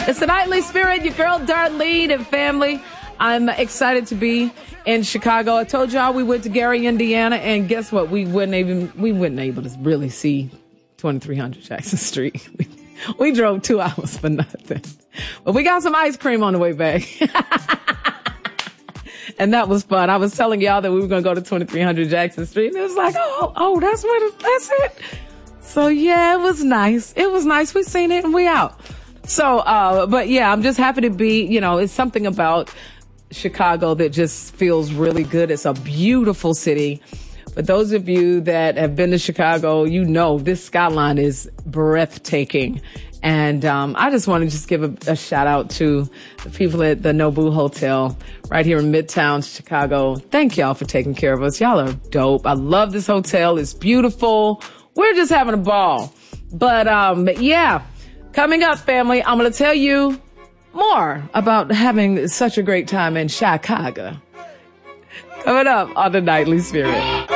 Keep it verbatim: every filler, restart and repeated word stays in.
It's the Nightly Spirit, your girl Darlene and family. I'm excited to be in Chicago. I told y'all we went to Gary, Indiana, and guess what? We wouldn't even we wouldn't able to really see twenty-three hundred Jackson Street. We, we drove two hours for nothing, but we got some ice cream on the way back. And that was fun. I was telling y'all that we were going to go to twenty-three hundred Jackson Street. And it was like, oh, oh, that's what it, that's it. So yeah, it was nice. It was nice. We seen it and we out. So, uh, but yeah, I'm just happy to be, you know, it's something about Chicago that just feels really good. It's a beautiful city. For those of you that have been to Chicago, you know, this skyline is breathtaking. And um, I just want to just give a, a shout out to the people at the Nobu Hotel right here in Midtown Chicago. Thank y'all for taking care of us. Y'all are dope. I love this hotel. It's beautiful. We're just having a ball. But, um, but yeah, coming up, family, I'm going to tell you more about having such a great time in Chicago. Coming up on the Nightly Spirit.